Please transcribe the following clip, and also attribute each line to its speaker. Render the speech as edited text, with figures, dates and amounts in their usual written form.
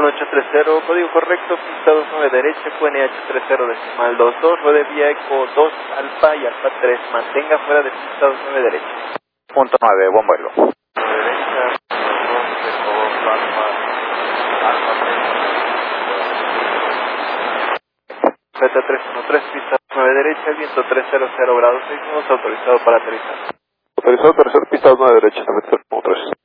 Speaker 1: 1830, código correcto, pista 29 derecha, QNH 30.22, ruede vía eco 2 alfa y alfa 3, mantenga fuera de pista 29 derecha.
Speaker 2: Punto 9, buen vuelo.
Speaker 1: Derecha, 2 eco alfa, alfa 3. Beta 313, pista 9 derecha, viento 300 grados 6 nudos, autorizado para aterrizar.
Speaker 3: Autorizado aterrizar, pista 9 derecha, 3.